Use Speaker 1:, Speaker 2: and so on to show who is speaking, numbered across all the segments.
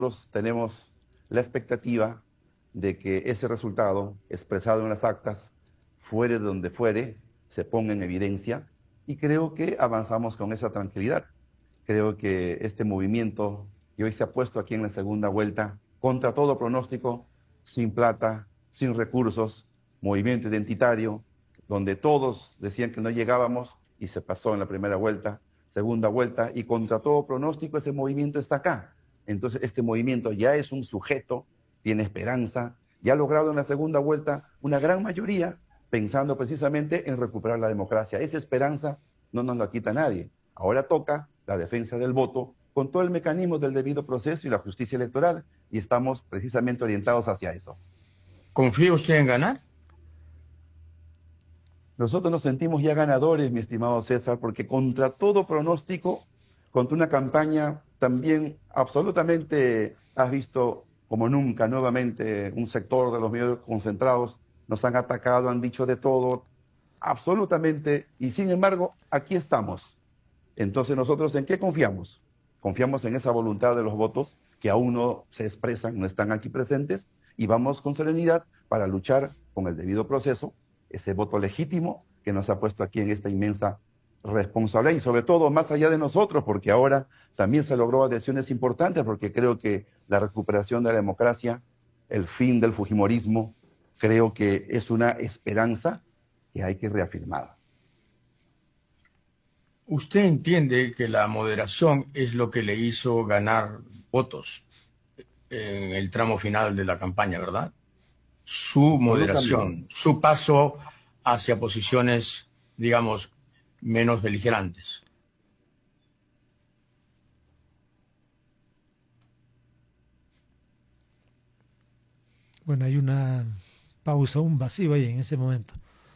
Speaker 1: nosotros tenemos la expectativa de que ese resultado expresado en las actas, fuere de donde fuere, se ponga en evidencia, y creo que avanzamos con esa tranquilidad. Creo que este movimiento que hoy se ha puesto aquí en la segunda vuelta, contra todo pronóstico, sin plata, sin recursos, movimiento identitario, donde todos decían que no llegábamos y se pasó en la primera vuelta, segunda vuelta, y contra todo pronóstico ese movimiento está acá. Entonces este movimiento ya es un sujeto, tiene esperanza, ya ha logrado en la segunda vuelta una gran mayoría, pensando precisamente en recuperar la democracia. Esa esperanza no nos la quita nadie. Ahora toca la defensa del voto con todo el mecanismo del debido proceso y la justicia electoral, y estamos precisamente orientados hacia eso.
Speaker 2: ¿Confía usted en ganar?
Speaker 1: Nosotros nos sentimos ya ganadores, mi estimado César, porque contra todo pronóstico, contra una campaña también absolutamente, has visto como nunca nuevamente un sector de los medios concentrados, nos han atacado, han dicho de todo, absolutamente, y sin embargo, aquí estamos. Entonces, ¿nosotros en qué confiamos? Confiamos en esa voluntad de los votos que aún no se expresan, no están aquí presentes, y vamos con serenidad para luchar con el debido proceso, ese voto legítimo que nos ha puesto aquí en esta inmensa responsabilidad, y sobre todo más allá de nosotros, porque ahora también se logró adhesiones importantes, porque creo que la recuperación de la democracia, el fin del fujimorismo, creo que es una esperanza que hay que reafirmar.
Speaker 2: Usted entiende que la moderación es lo que le hizo ganar votos en el tramo final de la campaña, ¿verdad? Su
Speaker 1: Absolutamente.
Speaker 2: moderación, su paso hacia posiciones, digamos, menos beligerantes.
Speaker 3: Bueno, hay una pausa, un vacío ahí en ese momento.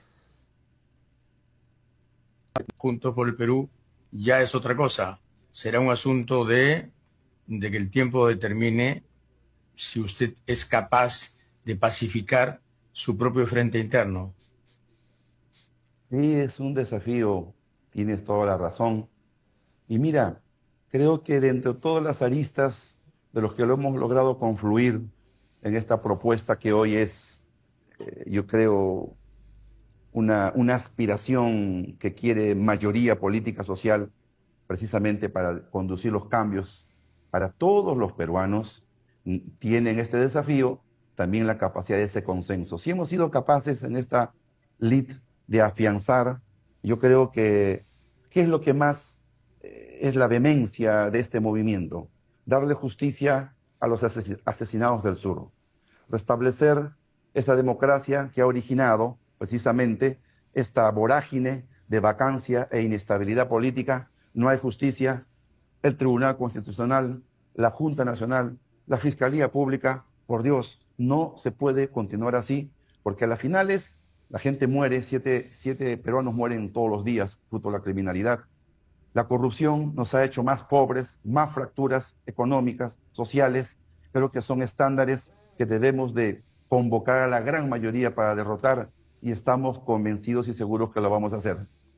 Speaker 2: Juntos por el Perú ya es otra cosa. Será un asunto de que el tiempo determine si usted es capaz de pacificar su propio frente interno.
Speaker 1: Sí, es un desafío, tienes toda la razón. Y mira, creo que dentro de todas las aristas de los que lo hemos logrado confluir en esta propuesta que hoy es, yo creo, una aspiración que quiere mayoría política social precisamente para conducir los cambios para todos los peruanos, tienen este desafío, también la capacidad de ese consenso. Si hemos sido capaces en esta lid de afianzar, yo creo que, ¿qué es lo que más es la vehemencia de este movimiento? Darle justicia a los asesinados del sur, restablecer esa democracia que ha originado precisamente esta vorágine de vacancia e inestabilidad política. No hay justicia, el Tribunal Constitucional, la Junta Nacional, la Fiscalía Pública, por Dios, no se puede continuar así, porque a las finales la gente muere, siete peruanos mueren todos los días fruto de la criminalidad. La corrupción nos ha hecho más pobres, más fracturas económicas, sociales. Creo que son estándares que debemos de convocar a la gran mayoría para derrotar, y estamos convencidos y seguros que lo vamos a hacer.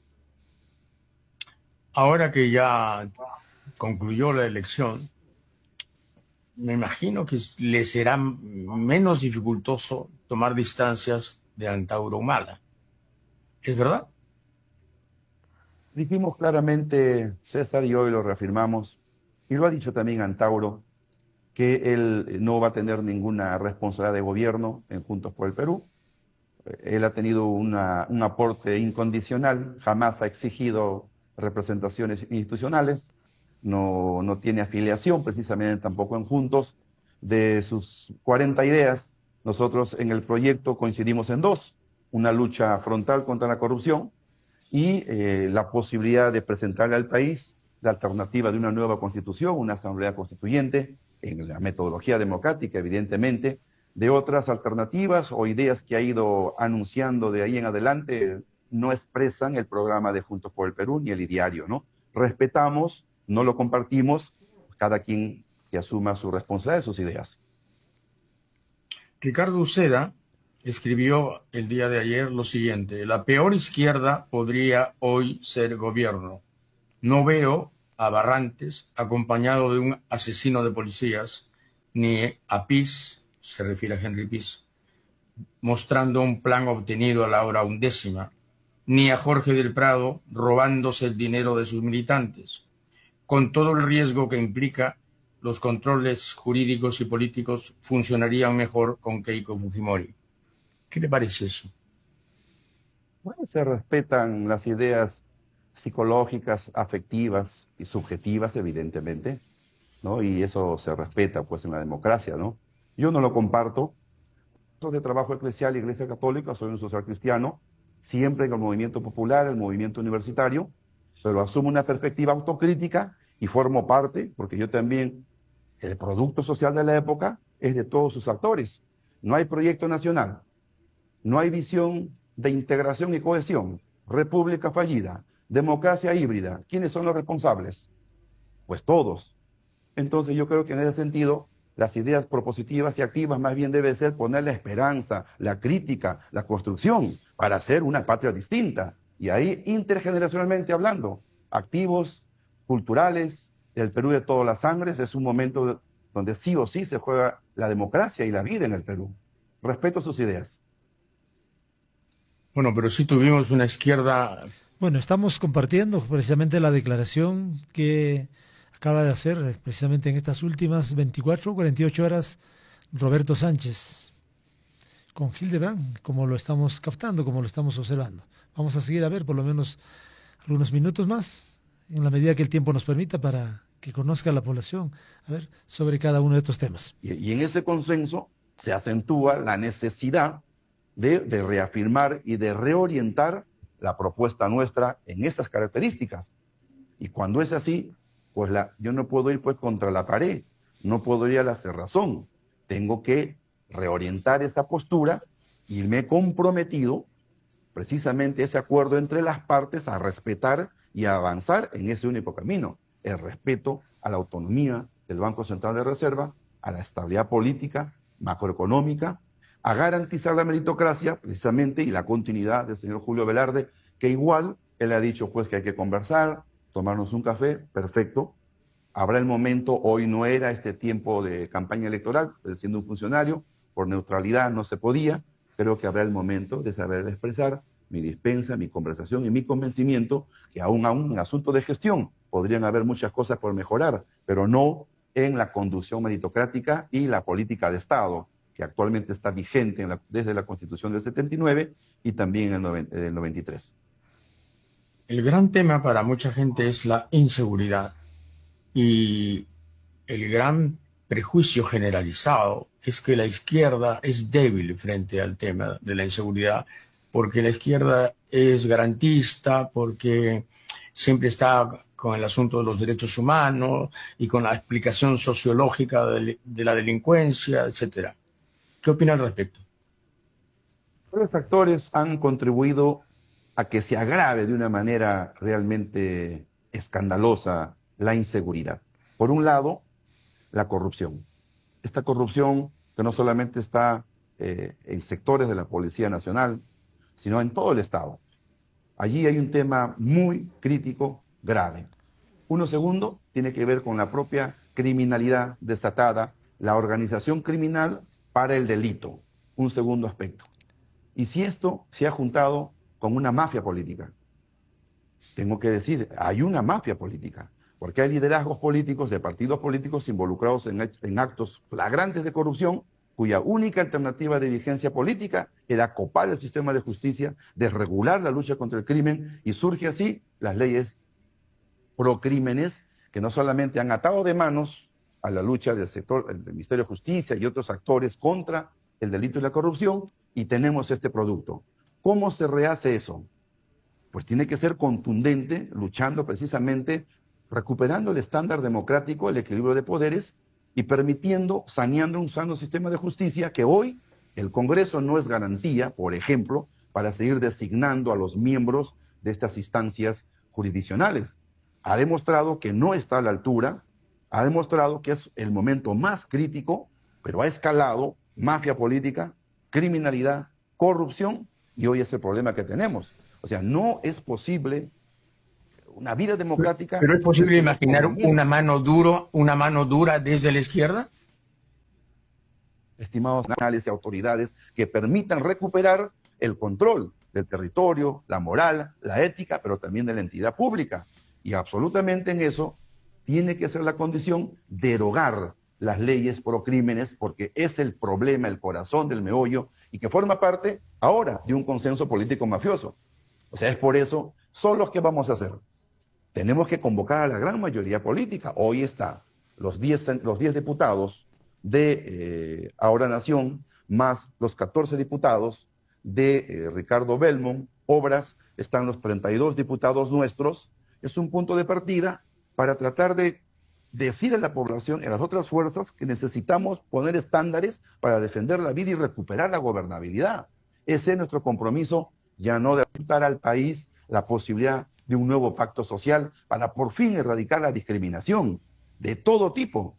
Speaker 2: Ahora que ya concluyó la elección, me imagino que le será menos dificultoso tomar distancias de Antauro Humala. ¿Es verdad?
Speaker 1: Dijimos claramente, César, y hoy lo reafirmamos, y lo ha dicho también Antauro, que él no va a tener ninguna responsabilidad de gobierno en Juntos por el Perú. Él ha tenido un aporte incondicional, jamás ha exigido representaciones institucionales, no tiene afiliación precisamente tampoco en Juntos. De sus 40 ideas, nosotros en el proyecto coincidimos en dos: una lucha frontal contra la corrupción y la posibilidad de presentarle al país la alternativa de una nueva constitución, una asamblea constituyente, en la metodología democrática, evidentemente, de otras alternativas o ideas que ha ido anunciando de ahí en adelante. No expresan el programa de Juntos por el Perú ni el ideario, ¿no? Respetamos, no lo compartimos, cada quien que asuma su responsabilidad de sus ideas.
Speaker 2: Ricardo Uceda escribió el día de ayer lo siguiente: la peor izquierda podría hoy ser gobierno. No veo a Barrantes acompañado de un asesino de policías ni a PiS, se refiere a Henry PiS, mostrando un plan obtenido a la hora undécima, ni a Jorge del Prado robándose el dinero de sus militantes, con todo el riesgo que implica. Los controles jurídicos y políticos funcionarían mejor con Keiko Fujimori. ¿Qué le parece eso?
Speaker 1: Bueno, se respetan las ideas psicológicas, afectivas y subjetivas, evidentemente, ¿no? Y eso se respeta, pues, en la democracia, ¿no? Yo no lo comparto. Soy de trabajo eclesial, Iglesia Católica, soy un social cristiano, siempre en el movimiento popular, el movimiento universitario, pero asumo una perspectiva autocrítica y formo parte, porque yo también, el producto social de la época es de todos sus actores. No hay proyecto nacional, no hay visión de integración y cohesión, república fallida, democracia híbrida. ¿Quiénes son los responsables? Pues todos. Entonces yo creo que en ese sentido las ideas propositivas y activas más bien debe ser poner la esperanza, la crítica, la construcción para hacer una patria distinta. Y ahí intergeneracionalmente hablando, activos, culturales, el Perú de todas las sangres es un momento donde sí o sí se juega la democracia y la vida en el Perú. Respeto sus ideas.
Speaker 2: Bueno, pero sí tuvimos una izquierda.
Speaker 3: Bueno, estamos compartiendo precisamente la declaración que acaba de hacer precisamente en estas últimas 24 o 48 horas Roberto Sánchez con Hildebrand, como lo estamos captando, como lo estamos observando. Vamos a seguir a ver por lo menos algunos minutos más, en la medida que el tiempo nos permita, para que conozca la población, a ver, sobre cada uno de estos temas.
Speaker 1: Y en ese consenso se acentúa la necesidad de reafirmar y de reorientar la propuesta nuestra en estas características. Y cuando es así, pues yo no puedo ir pues contra la pared, no puedo ir a la cerrazón. Tengo que reorientar esta postura y me he comprometido precisamente ese acuerdo entre las partes a respetar y a avanzar en ese único camino, el respeto a la autonomía del Banco Central de Reserva, a la estabilidad política, macroeconómica, a garantizar la meritocracia, precisamente, y la continuidad del señor Julio Velarde, que igual él ha dicho pues que hay que conversar, tomarnos un café, perfecto. Habrá el momento, hoy no era este tiempo de campaña electoral, siendo un funcionario, por neutralidad no se podía, creo que habrá el momento de saber expresar mi dispensa, mi conversación y mi convencimiento que aún en asunto de gestión podrían haber muchas cosas por mejorar, pero no en la conducción meritocrática y la política de Estado, que actualmente está vigente desde la Constitución del 79 y también en el 93.
Speaker 2: El gran tema para mucha gente es la inseguridad, y el gran prejuicio generalizado es que la izquierda es débil frente al tema de la inseguridad, porque la izquierda es garantista, porque siempre está con el asunto de los derechos humanos y con la explicación sociológica de la delincuencia, etcétera. ¿Qué opina al respecto?
Speaker 1: Los factores han contribuido a que se agrave de una manera realmente escandalosa la inseguridad. Por un lado, la corrupción. Esta corrupción que no solamente está en sectores de la Policía Nacional, sino en todo el Estado. Allí hay un tema muy crítico, grave. Uno segundo tiene que ver con la propia criminalidad desatada, la organización criminal para el delito, un segundo aspecto. Y si esto se ha juntado con una mafia política, tengo que decir, hay una mafia política, porque hay liderazgos políticos de partidos políticos involucrados en actos flagrantes de corrupción, cuya única alternativa de vigencia política era copar el sistema de justicia, desregular la lucha contra el crimen, y surge así las leyes procrímenes que no solamente han atado de manos a la lucha del sector del Ministerio de Justicia y otros actores contra el delito y la corrupción, y tenemos este producto. ¿Cómo se rehace eso? Pues tiene que ser contundente, luchando precisamente, recuperando el estándar democrático, el equilibrio de poderes, y permitiendo, saneando un sano sistema de justicia que hoy el Congreso no es garantía, por ejemplo, para seguir designando a los miembros de estas instancias jurisdiccionales. Ha demostrado que no está a la altura, ha demostrado que es el momento más crítico, pero ha escalado mafia política, criminalidad, corrupción, y hoy es el problema que tenemos. O sea, no es posible una vida democrática.
Speaker 2: ¿Pero es posible imaginar una mano dura desde la izquierda?
Speaker 1: estimados nacionales y autoridades que permitan recuperar el control del territorio, la moral, la ética, pero también de la entidad pública. Y absolutamente en eso tiene que ser la condición derogar las leyes pro crímenes, porque es el problema, el corazón del meollo, y que forma parte ahora de un consenso político mafioso. O sea, es por eso, ¿solo qué vamos a hacer? Tenemos que convocar a la gran mayoría política. Hoy está los 10 diputados de Ahora Nación, más los 14 diputados de Ricardo Belmont, Obras, están los 32 diputados nuestros. Es un punto de partida para tratar de decir a la población y a las otras fuerzas que necesitamos poner estándares para defender la vida y recuperar la gobernabilidad. Ese es nuestro compromiso, ya no de dar al país la posibilidad de un nuevo pacto social para por fin erradicar la discriminación de todo tipo.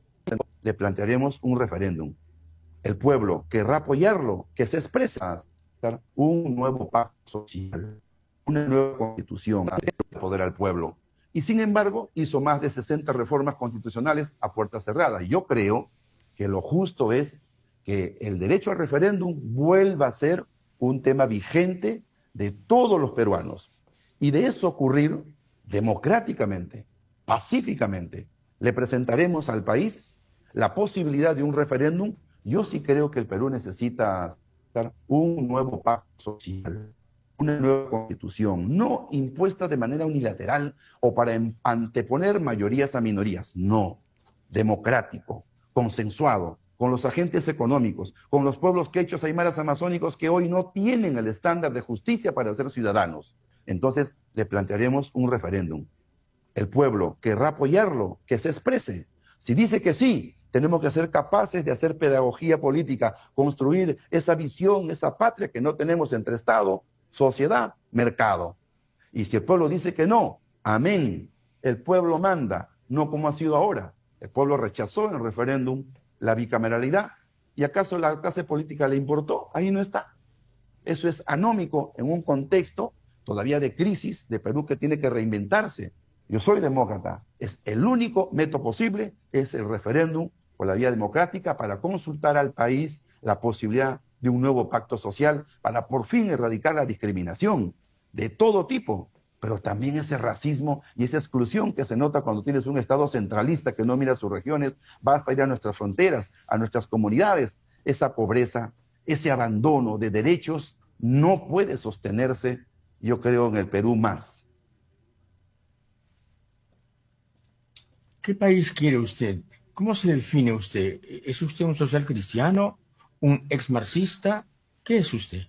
Speaker 1: Le plantearemos un referéndum. El pueblo querrá apoyarlo, que se expresa un nuevo pacto social, una nueva constitución, poder al pueblo. Y sin embargo, hizo más de 60 reformas constitucionales a puertas cerradas. Yo creo que lo justo es que el derecho al referéndum vuelva a ser un tema vigente de todos los peruanos. Y de eso ocurrir democráticamente, pacíficamente, le presentaremos al país la posibilidad de un referéndum. Yo sí creo que el Perú necesita un nuevo pacto social, una nueva constitución, no impuesta de manera unilateral o para anteponer mayorías a minorías, no, democrático, consensuado, con los agentes económicos, con los pueblos quechos, aymaras, amazónicos que hoy no tienen el estándar de justicia para ser ciudadanos. Entonces le plantearemos un referéndum. El pueblo querrá apoyarlo, que se exprese. Si dice que sí, tenemos que ser capaces de hacer pedagogía política, construir esa visión, esa patria que no tenemos entre Estado, sociedad, mercado. Y si el pueblo dice que no, amén, el pueblo manda, no como ha sido ahora. El pueblo rechazó en el referéndum la bicameralidad. ¿Y acaso la clase política le importó? Ahí no está. Eso es anómico en un contexto todavía de crisis de Perú que tiene que reinventarse. Yo soy demócrata. Es el único método posible, es el referéndum por la vía democrática para consultar al país la posibilidad de un nuevo pacto social para por fin erradicar la discriminación de todo tipo, pero también ese racismo y esa exclusión que se nota cuando tienes un Estado centralista que no mira sus regiones, va hasta ir a nuestras fronteras, a nuestras comunidades. Esa pobreza, ese abandono de derechos no puede sostenerse, yo creo, en el Perú más.
Speaker 2: ¿Qué país quiere usted? ¿Cómo se define usted? ¿Es usted un social cristiano? ¿Un ex marxista? ¿Qué es usted?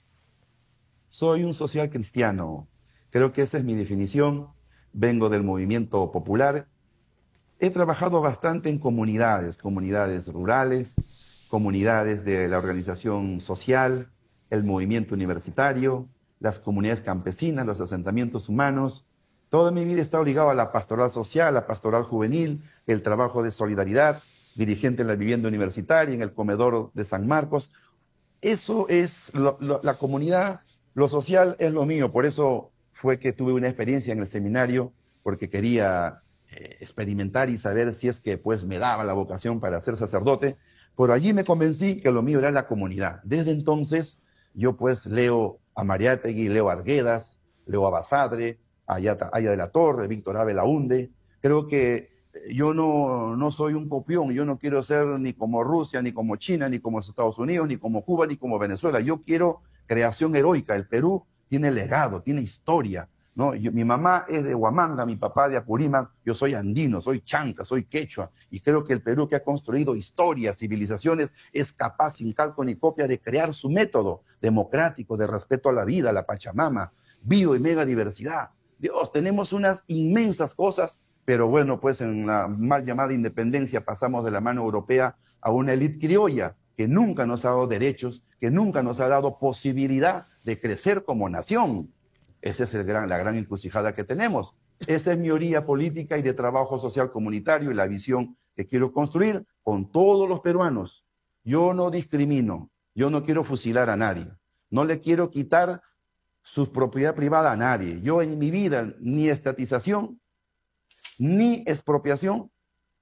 Speaker 1: Soy un social cristiano. Creo que esa es mi definición. Vengo del movimiento popular. He trabajado bastante en comunidades rurales, comunidades de la organización social, el movimiento universitario, las comunidades campesinas, los asentamientos humanos. Toda mi vida está ligado a la pastoral social, la pastoral juvenil, el trabajo de solidaridad, dirigente en la vivienda universitaria, en el comedor de San Marcos. Eso es la comunidad, lo social es lo mío. Por eso fue que tuve una experiencia en el seminario, porque quería experimentar y saber si es que pues me daba la vocación para ser sacerdote. Por allí me convencí que lo mío era la comunidad. Desde entonces yo pues leo a Mariátegui, leo a Arguedas, leo a Basadre, a Aya de la Torre, Víctor Abel Aunde. Creo que yo no soy un copión, yo no quiero ser ni como Rusia, ni como China, ni como Estados Unidos, ni como Cuba, ni como Venezuela. Yo quiero creación heroica. El Perú tiene legado, tiene historia, ¿no? Mi mamá es de Huamanga, mi papá de Apurímac, yo soy andino, soy chanca, soy quechua, y creo que el Perú, que ha construido historia, civilizaciones, es capaz, sin calco ni copia, de crear su método democrático, de respeto a la vida, a la Pachamama, bio y mega diversidad. Dios, tenemos unas inmensas cosas, pero bueno, pues en la mal llamada independencia pasamos de la mano europea a una élite criolla que nunca nos ha dado derechos, que nunca nos ha dado posibilidad de crecer como nación. Esa es la gran encrucijada que tenemos. Esa es mi orilla política y de trabajo social comunitario y la visión que quiero construir con todos los peruanos. Yo no discrimino, yo no quiero fusilar a nadie, no le quiero quitar su propiedad privada a nadie. Yo en mi vida ni estatización, ni expropiación,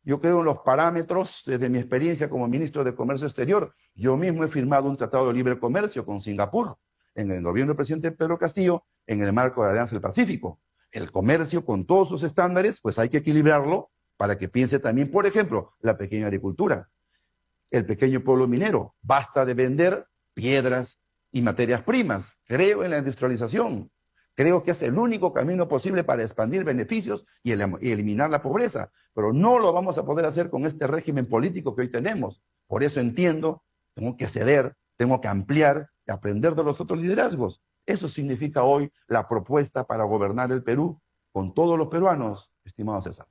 Speaker 1: Yo creo en los parámetros, desde mi experiencia como ministro de Comercio Exterior. Yo mismo he firmado un tratado de libre comercio con Singapur, en el gobierno del presidente Pedro Castillo, en el marco de la Alianza del Pacífico. El comercio con todos sus estándares, pues hay que equilibrarlo para que piense también, por ejemplo, la pequeña agricultura, el pequeño pueblo minero. Basta de vender piedras y materias primas. Creo en la industrialización. Creo que es el único camino posible para expandir beneficios y eliminar la pobreza. Pero no lo vamos a poder hacer con este régimen político que hoy tenemos. Por eso entiendo, tengo que ceder, tengo que ampliar y aprender de los otros liderazgos. Eso significa hoy la propuesta para gobernar el Perú con todos los peruanos, estimado César.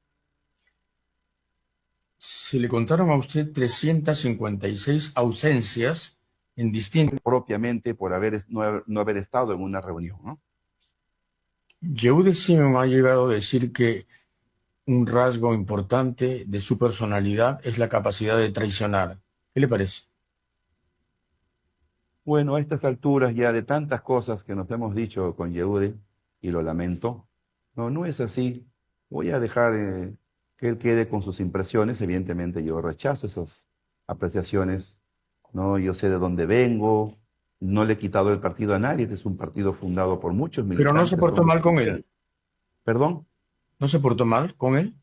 Speaker 2: Se le contaron a usted 356 ausencias en distintas...
Speaker 1: Propiamente por no haber estado en una reunión, ¿no?
Speaker 2: Yehude Simeon ha llegado a decir que un rasgo importante de su personalidad es la capacidad de traicionar. ¿Qué le parece?
Speaker 1: Bueno, a estas alturas ya de tantas cosas que nos hemos dicho con Yehude, y lo lamento, no es así. Voy a dejar que él quede con sus impresiones. Evidentemente yo rechazo esas apreciaciones, ¿no? Yo sé de dónde vengo, no le he quitado el partido a nadie, este es un partido fundado por muchos militantes.
Speaker 2: Pero no se portó mal con él.
Speaker 1: ¿Perdón?
Speaker 2: ¿No se portó mal con él?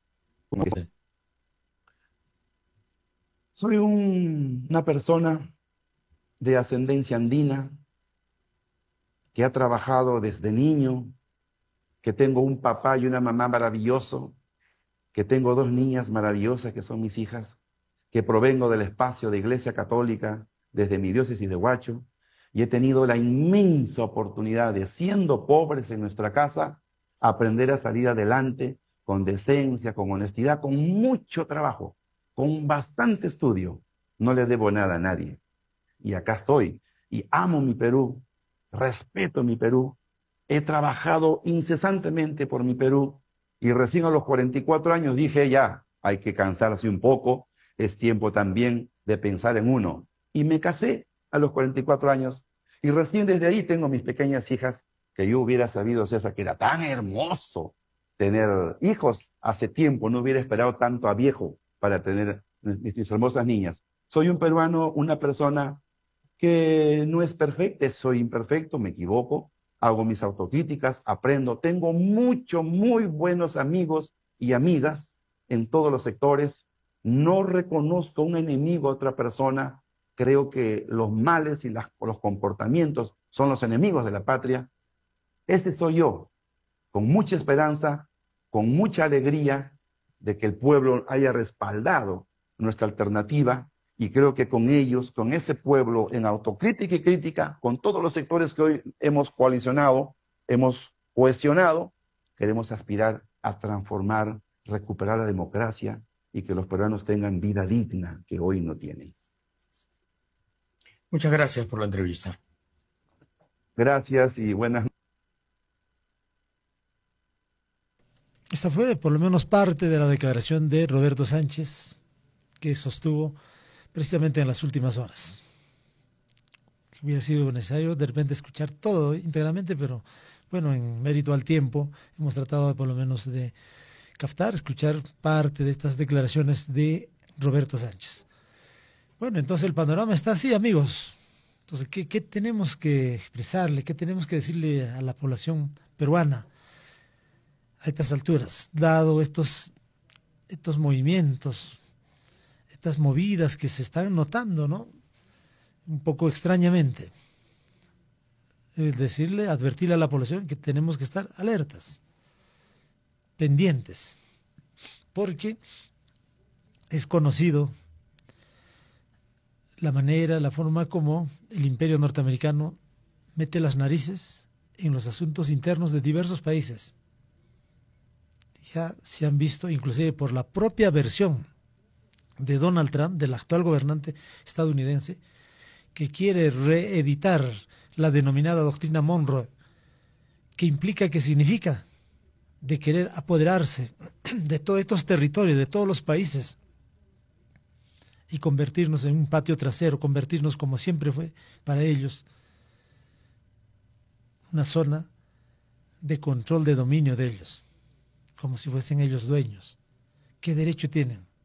Speaker 1: Soy una persona de ascendencia andina, que ha trabajado desde niño, que tengo un papá y una mamá maravilloso, que tengo 2 niñas maravillosas que son mis hijas, que provengo del espacio de Iglesia Católica desde mi diócesis de Huacho, y he tenido la inmensa oportunidad de, siendo pobres en nuestra casa, aprender a salir adelante con decencia, con honestidad, con mucho trabajo, con bastante estudio. No le debo nada a nadie. Y acá estoy, y amo mi Perú, respeto mi Perú, he trabajado incesantemente por mi Perú, y recién a los 44 años dije ya, hay que cansarse un poco, es tiempo también de pensar en uno. Y me casé a los 44 años, y recién desde ahí tengo mis pequeñas hijas, que yo hubiera sabido, César, que era tan hermoso tener hijos hace tiempo, no hubiera esperado tanto a viejo para tener mis hermosas niñas. Soy un peruano, una persona que no es perfecta, soy imperfecto, me equivoco, hago mis autocríticas, aprendo, tengo muy buenos amigos y amigas en todos los sectores, no reconozco un enemigo a otra persona, creo que los males y los comportamientos son los enemigos de la patria. Ese soy yo, con mucha esperanza, con mucha alegría de que el pueblo haya respaldado nuestra alternativa. Y creo que con ellos, con ese pueblo en autocrítica y crítica, con todos los sectores que hoy hemos coalicionado, hemos cohesionado, queremos aspirar a transformar, recuperar la democracia y que los peruanos tengan vida digna que hoy no tienen.
Speaker 2: Muchas gracias por la entrevista.
Speaker 1: Gracias y buenas noches.
Speaker 3: Esta fue por lo menos parte de la declaración de Roberto Sánchez, que sostuvo precisamente en las últimas horas. Hubiera sido necesario de repente escuchar todo íntegramente, pero bueno, en mérito al tiempo, hemos tratado de, por lo menos de captar, escuchar parte de estas declaraciones de Roberto Sánchez. Bueno, entonces el panorama está así, amigos. Entonces, ¿qué tenemos que expresarle? ¿Qué tenemos que decirle a la población peruana a estas alturas, dado estos movimientos, estas movidas que se están notando, ¿no? Un poco extrañamente? Es decirle, advertirle a la población que tenemos que estar alertas, pendientes, porque es conocido la manera, la forma como el imperio norteamericano mete las narices en los asuntos internos de diversos países. Ya se han visto, inclusive por la propia versión de Donald Trump, del actual gobernante estadounidense, que quiere reeditar la denominada doctrina Monroe, que implica, que significa, de querer apoderarse de todos estos territorios, de todos los países, y convertirnos en un patio trasero, convertirnos, como siempre fue para ellos, una zona de control, de dominio de ellos, como si fuesen ellos dueños, ¿Qué derecho tienen?